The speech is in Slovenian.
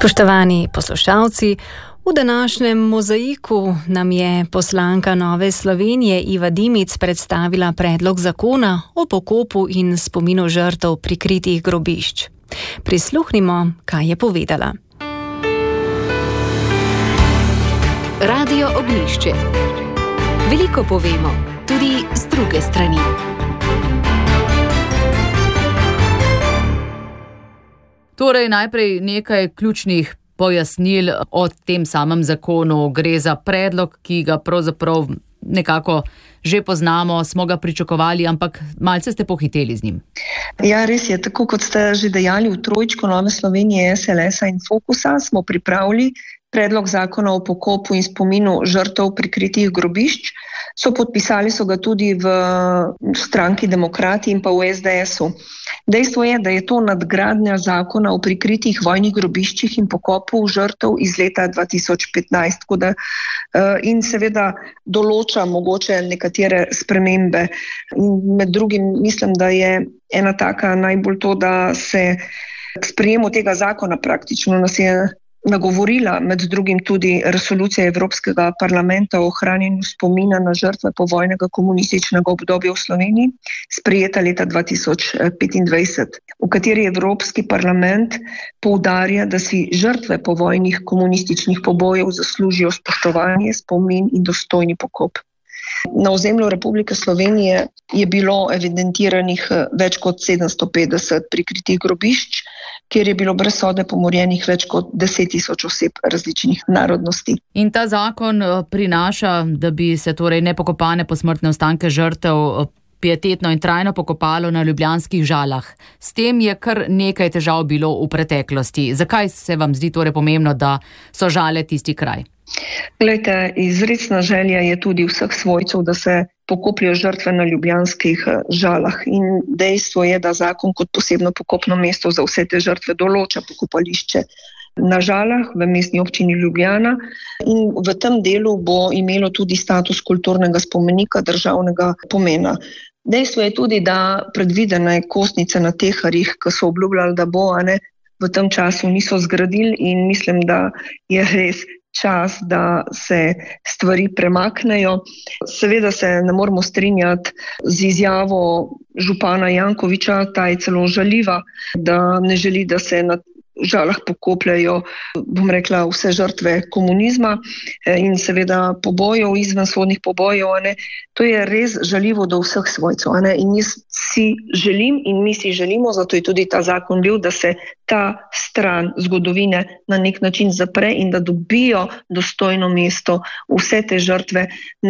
Spoštovani poslušalci, v današnjem mozaiku nam je poslanka Nove Slovenije Iva Dimic predstavila predlog zakona o pokopu in spominu žrtev prikritih grobišč. Prisluhnimo, kaj je povedala. Radio Ognjišče. Veliko povemo, tudi z druge strani. Torej, najprej nekaj ključnih pojasnil o tem samem zakonu. Gre za predlog, ki ga pravzaprav nekako že poznamo, smo ga pričakovali, ampak malce ste pohiteli z njim. Ja, res je. Tako kot ste že dejali, v trojčku Nove Slovenije, SLS-a in Fokusa smo pripravili predlog zakona o pokopu in spominu žrtev prikritih grobišč. Podpisali so ga tudi v stranki Demokrati in pa v SDS-u. Dejstvo je, da je to nadgradnja zakona o prikritih vojnih grobiščih in pokopu žrtev iz leta 2015, in seveda določa mogoče nekatere spremembe. In med drugim mislim, da je ena taka najbolj to, da se k sprejemu tega zakona praktično nas je nagovorila med drugim tudi resolucija Evropskega parlamenta o ohranjanju spomina na žrtve povojnega komunističnega obdobja v Sloveniji, sprejeta leta 2025, v kateri Evropski parlament poudarja, da si žrtve povojnih komunističnih pobojev zaslužijo spoštovanje, spomin in dostojni pokop. Na ozemlju Republike Slovenije je bilo evidentiranih več kot 750 prikritih grobišč, kjer je bilo brez sode pomorjenih več kot 10.000 oseb različnih narodnosti. In ta zakon prinaša, da bi se torej nepokopane posmrtne ostanke žrtev pietetno in trajno pokopalo na ljubljanskih Žalah. S tem je kar nekaj težav bilo v preteklosti. Zakaj se vam zdi torej pomembno, da so Žale tisti kraj? Glejte, izrecna želja je tudi vseh svojcev, da se pokopljajo žrtve na ljubljanskih Žalah. In dejstvo je, da zakon kot posebno pokopno mesto za vse te žrtve določa pokopališče na Žalah v mestni občini Ljubljana. In v tem delu bo imelo tudi status kulturnega spomenika državnega pomena. Dejstvo je tudi, da predvidene kostnice na Teharjih, ki so obljubljali, da bo, v tem času niso zgradili in mislim, da je res čas, da se stvari premaknejo. Seveda se ne moramo strinjati z izjavo župana Jankovića, ta je celo žaljiva, da ne želi, da se na Žalah pokopljajo, vse žrtve komunizma in seveda pobojev, izvensodnih pobojev. To je res žaljivo do vseh svojcev. In jaz si želim in mi si želimo, zato je tudi ta zakon bil, da se ta stran zgodovine na nek način zapre in da dobijo dostojno mesto vse te žrtve